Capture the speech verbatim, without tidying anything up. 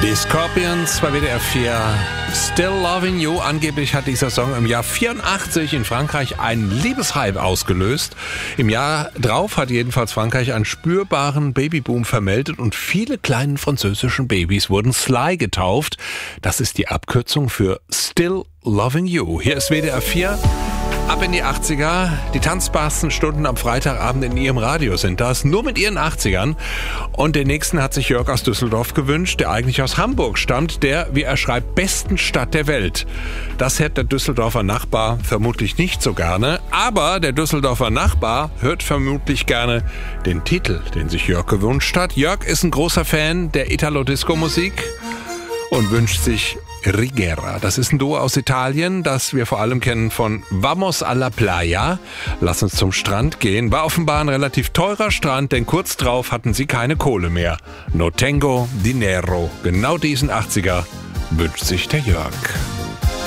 Die Scorpions bei W D R vier. Still Loving You. Angeblich hat dieser Song im Jahr vierundachtzig in Frankreich einen Liebeshype ausgelöst. Im Jahr drauf hat jedenfalls Frankreich einen spürbaren Babyboom vermeldet und viele kleine französischen Babys wurden Sly getauft. Das ist die Abkürzung für Still Loving You. Hier ist W D R vier. Ab in die achtziger. Die tanzbarsten Stunden am Freitagabend in Ihrem Radio sind das. Nur mit Ihren achtzigern. Und den nächsten hat sich Jörg aus Düsseldorf gewünscht, der eigentlich aus Hamburg stammt, der, wie er schreibt, besten Stadt der Welt. Das hört der Düsseldorfer Nachbar vermutlich nicht so gerne. Aber der Düsseldorfer Nachbar hört vermutlich gerne den Titel, den sich Jörg gewünscht hat. Jörg ist ein großer Fan der Italo-Disco-Musik und wünscht sich Rigera. Das ist ein Duo aus Italien, das wir vor allem kennen von Vamos alla Playa. Lass uns zum Strand gehen. War offenbar ein relativ teurer Strand, denn kurz drauf hatten sie keine Kohle mehr. No tengo dinero. Genau diesen achtziger wünscht sich der Jörg.